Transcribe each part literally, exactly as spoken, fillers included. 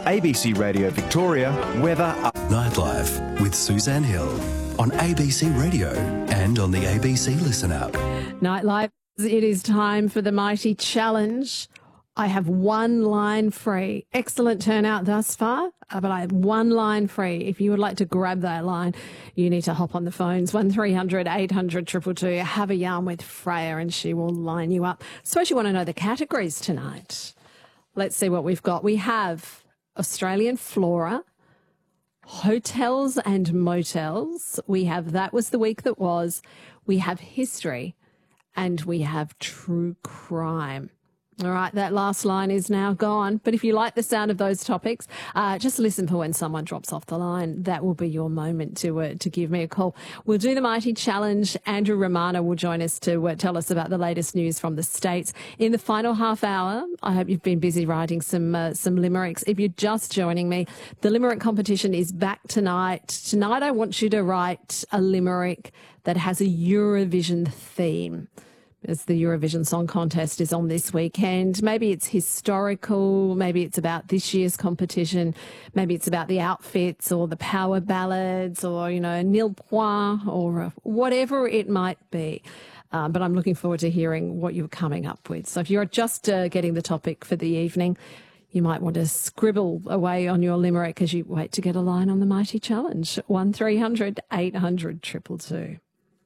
A B C Radio Victoria, weather... Nightlife with Suzanne Hill on A B C Radio and on the A B C Listen app. Nightlife, it is time for the Mighty Challenge. I have one line free. Excellent turnout thus far, uh, but I have one line free. If you would like to grab that line, you need to hop on the phones, one three hundred eight hundred two two two. Have a yarn with Freya and she will line you up. Suppose you want to know the categories tonight. Let's see what we've got. We have Australian flora, hotels and motels. We have That Was the Week That Was. We have history and we have true crime. All right, that last line is now gone. But if you like the sound of those topics, uh, just listen for when someone drops off the line. That will be your moment to uh, to give me a call. We'll do the Mighty Challenge. Andrew Romano will join us to uh, tell us about the latest news from the States. In the final half hour, I hope you've been busy writing some uh, some limericks. If you're just joining me, the limerick competition is back tonight. Tonight I want you to write a limerick that has a Eurovision theme, as the Eurovision Song Contest is on this weekend. Maybe it's historical, maybe it's about this year's competition, maybe it's about the outfits or the power ballads or, you know, nil point or uh, whatever it might be. Um, but I'm looking forward to hearing what you're coming up with. So if you're just uh, getting the topic for the evening, you might want to scribble away on your limerick as you wait to get a line on the Mighty Challenge. one three hundred eight hundred two two two.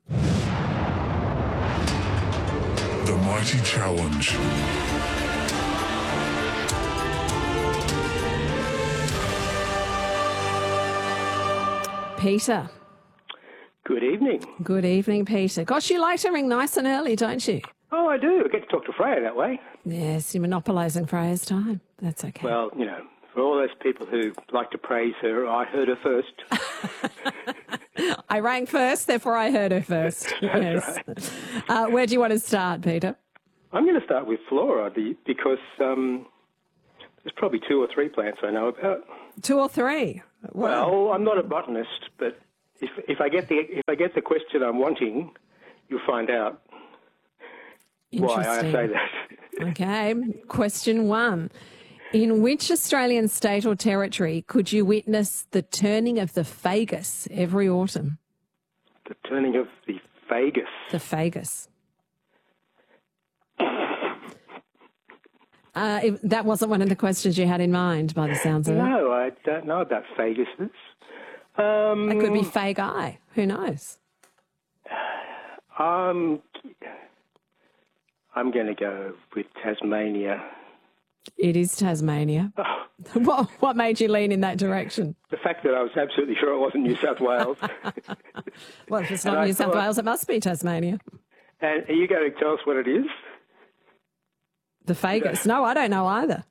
The Mighty Challenge. Peter. Good evening. Good evening, Peter. Gosh, you like to ring nice and early, don't you? Oh, I do. I get to talk to Freya that way. Yes, you're monopolising Freya's time. That's okay. Well, you know, for all those people who like to praise her, I heard her first. I rang first, therefore I heard her first. Yes. Right. Uh, where do you want to start, Peter? I'm going to start with flora because um, there's probably two or three plants I know about. Two or three? Wow. Well, I'm not a botanist, but if if I get the if I get the question I'm wanting, you'll find out why I say that. Okay. Question one. In which Australian state or territory could you witness the turning of the fagus every autumn? The turning of the fagus. The fagus. Uh, if that wasn't one of the questions you had in mind, by the sounds of it. No, I don't know about faguses. Um, it could be fagi. Who knows? Um, I'm going to go with Tasmania. It is Tasmania. Oh. What, what made you lean in that direction? The fact that I was absolutely sure it wasn't New South Wales. Well, if it's not and New I South thought, Wales, it must be Tasmania. And are you going to tell us what it is? The fagus? No, I don't know either.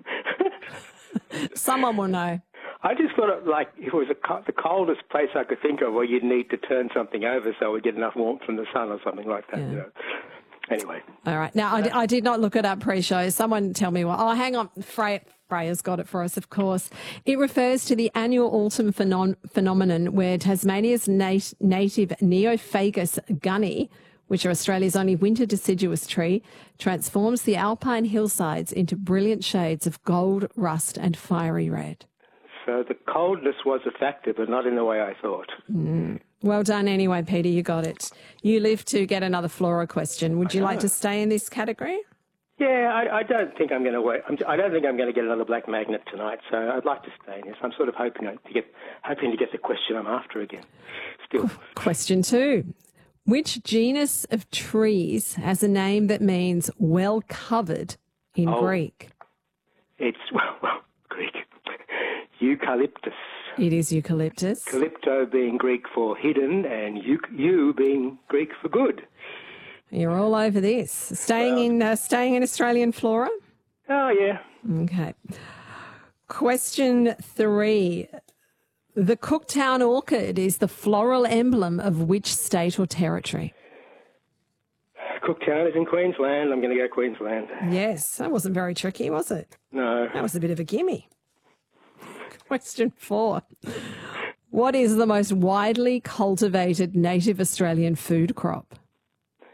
Someone will know. I just thought it like if it was a, the coldest place I could think of where you'd need to turn something over so we'd get enough warmth from the sun or something like that. Yeah. You know. Anyway. All right. Now, I, I did not look it up pre-show. Someone tell me what. Oh, hang on. Freya, Freya's got it for us, of course. It refers to the annual autumn phenom- phenomenon where Tasmania's nat- native Neophagus gunny, which are Australia's only winter deciduous tree, transforms the alpine hillsides into brilliant shades of gold, rust and fiery red. So the coldness was a factor, but not in the way I thought. Mm. Well done anyway, Peter, you got it. You live to get another flora question. Would you like to stay in this category? Yeah, I, I don't think I'm going to wait. I'm, I don't think I'm going to get another black magnet tonight, so I'd like to stay in this. I'm sort of hoping to get, hoping to get the question I'm after again. Still. Question two. Which genus of trees has a name that means well covered in oh, Greek? It's, well, well, Greek. Eucalyptus. It is eucalyptus. Calypto being Greek for hidden and eu, eu being Greek for good. You're all over this. Staying well, in uh, staying in Australian flora? Oh, yeah. Okay. Question three. The Cooktown orchid is the floral emblem of which state or territory? Cooktown is in Queensland. I'm going to go Queensland. Yes. That wasn't very tricky, was it? No. That was a bit of a gimme. Question four. What is the most widely cultivated native Australian food crop?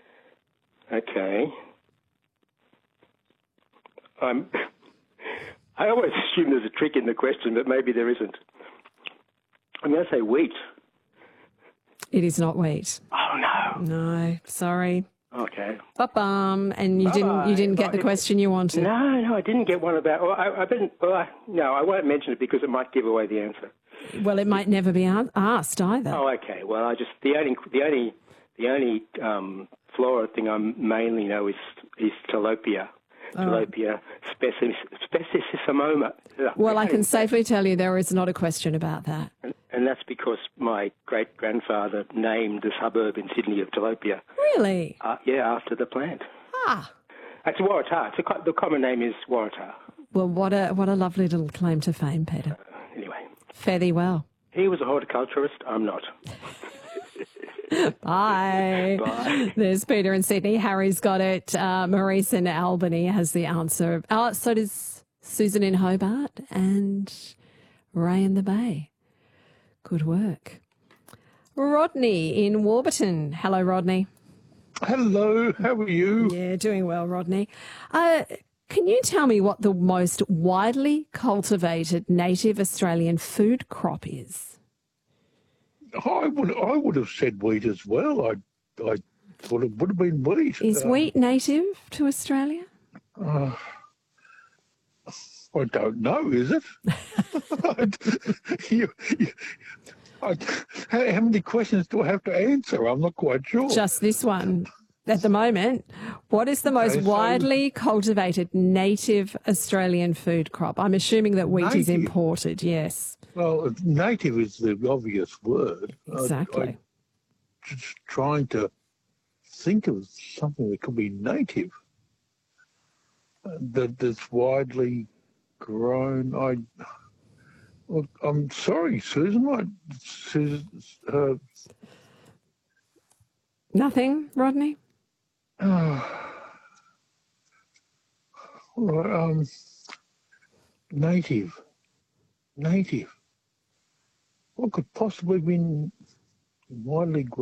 Okay. I'm, I always assume there's a trick in the question, but maybe there isn't. I'm going to say wheat. It is not wheat. Oh, no. No, sorry. Okay. Ba-bum. And you Bye-bye. didn't you didn't get the question you wanted. No, no, I didn't get one about... Well, I, I didn't... Well, I, no, I won't mention it because it might give away the answer. Well, it might never be a- asked either. Oh, okay. Well, I just... The only... The only... The only um, flora thing I mainly know is is tilapia. Tilapia species, speciessimoma. Well, I can safely tell you there is not a question about that. And, and that's because my great-grandfather named the suburb in Sydney of Tilapia. Really? Uh, yeah, after the plant. Ah. It's Waratah. It's a, co- the common name is Waratah. Well, what a what a lovely little claim to fame, Peter. Uh, anyway. Fare thee well. He was a horticulturist. I'm not. Bye. Bye. There's Peter in Sydney. Harry's got it. Uh, Maurice in Albany has the answer. Oh, so does Susan in Hobart and Ray in the Bay. Good work. Rodney in Warburton. Hello, Rodney. Hello, how are you? Yeah, doing well, Rodney. Uh, can you tell me what the most widely cultivated native Australian food crop is? I would I would have said wheat as well. I I thought it would have been wheat. Is Uh, wheat native to Australia? uh, I don't know. Is it? you, you, I, how, how many questions do I have to answer? I'm not quite sure. Just this one. At the moment, what is the most Okay, so- widely cultivated native Australian food crop? I'm assuming that wheat is Native? imported, yes. Well, native is the obvious word. I- Exactly. I'm just trying to think of something that could be native uh, that that's widely grown. I, well, I'm sorry, Susan. I, Susan uh, Nothing, Rodney? oh, well, um, native, native. What could possibly be widely grown?